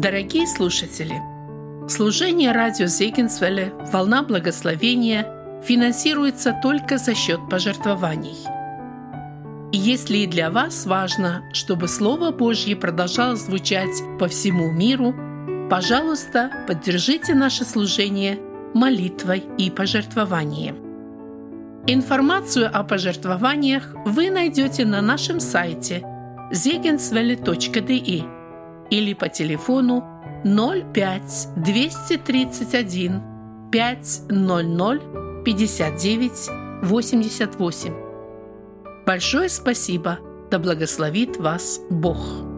Дорогие слушатели, служение радио Зегенсвелле «Волна благословения» финансируется только за счет пожертвований. И если и для вас важно, чтобы Слово Божье продолжало звучать по всему миру, пожалуйста, поддержите наше служение молитвой и пожертвованием. Информацию о пожертвованиях вы найдете на нашем сайте zegensvelle.de или по телефону 05 231 500 59 88. Большое спасибо! Да благословит вас Бог!